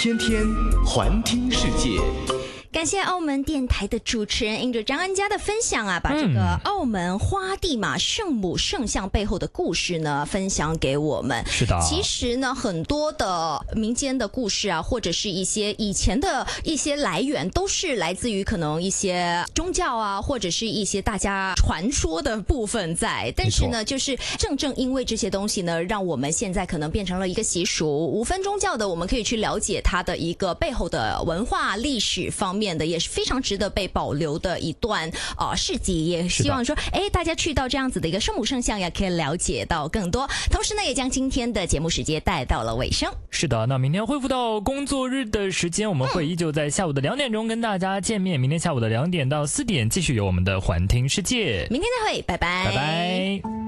天天环听世界。 感谢澳门电台的主持人印着张安家的分享啊，把这个澳门花地玛圣母圣像背后的故事呢分享给我们。 是的， 其实呢很多的民间的故事啊，或者是一些以前的一些来源，都是来自于可能一些宗教啊，或者是一些大家传说的部分在。但是呢，就是正因为这些东西呢，让我们现在可能变成了一个习俗。无分宗教的，我们可以去了解它的一个背后的文化历史方面。也是非常值得被保留的一段事迹，也希望说大家去到这样子的一个圣母圣像也可以了解到更多，同时呢也将今天的节目时间带到了尾声。是的，那明天恢复到工作日的时间，我们会依旧在下午的2点钟跟大家见面，明天下午的2点到4点继续有我们的环听世界， 明天再会，拜拜， 拜拜。